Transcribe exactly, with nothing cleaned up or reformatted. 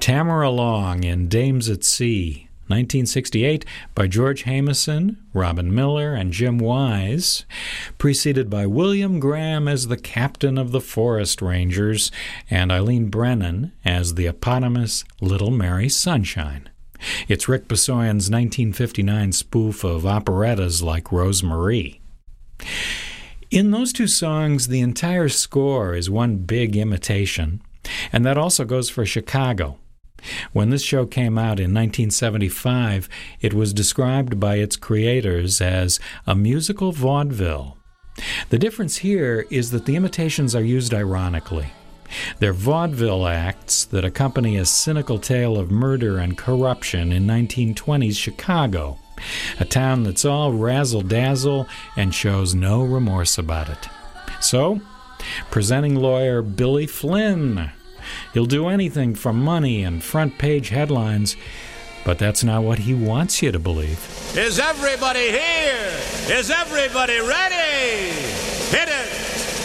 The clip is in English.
Tamara Long in Dames at Sea, nineteen sixty-eight, by George Jameson, Robin Miller, and Jim Wise, preceded by William Graham as the captain of the Forest Rangers and Eileen Brennan as the eponymous Little Mary Sunshine. It's Rick Besoyan's nineteen fifty-nine spoof of operettas like Rose-Marie. In those two songs, the entire score is one big imitation, and that also goes for Chicago. When this show came out in nineteen seventy-five, it was described by its creators as a musical vaudeville. The difference here is that the imitations are used ironically. They're vaudeville acts that accompany a cynical tale of murder and corruption in nineteen twenties Chicago, a town that's all razzle-dazzle and shows no remorse about it. So, presenting lawyer Billy Flynn. He'll do anything for money and front-page headlines, but that's not what he wants you to believe. Is everybody here? Is everybody ready? Hit it!